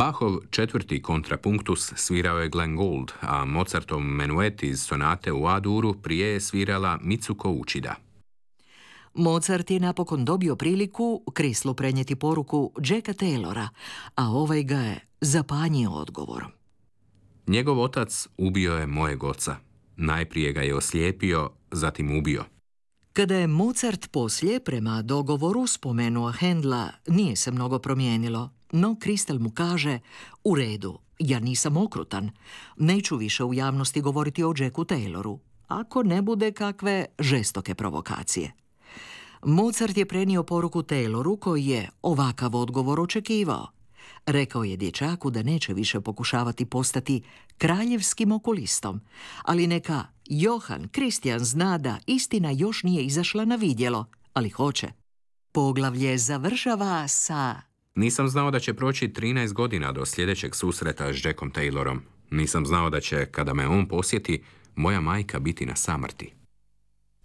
Bachov četvrti kontrapunktus svirao je Glenn Gould, a Mozartov menuet iz sonate u A-duru prije je svirala Mitsuko Uchida. Mozart je napokon dobio priliku Chryslu prenijeti poruku Jacka Taylora, a ovaj ga je zapanjio odgovorom. Njegov otac ubio je mojeg oca. Najprije ga je oslijepio, zatim ubio. Kada je Mozart poslije, prema dogovoru, spomenuo Handla, nije se mnogo promijenilo, no Christel mu kaže: u redu, ja nisam okrutan, neću više u javnosti govoriti o Jacku Tayloru, ako ne bude kakve žestoke provokacije. Mozart je prenio poruku Tayloru, koji je ovakav odgovor očekivao. Rekao je dječaku da neće više pokušavati postati kraljevskim okulistom, ali neka Johann Christian zna da istina još nije izašla na vidjelo, ali hoće. Poglavlje završava sa: Nisam znao da će proći 13 godina do sljedećeg susreta s Jackom Taylorom. Nisam znao da će, kada me on posjeti, moja majka biti na samrti.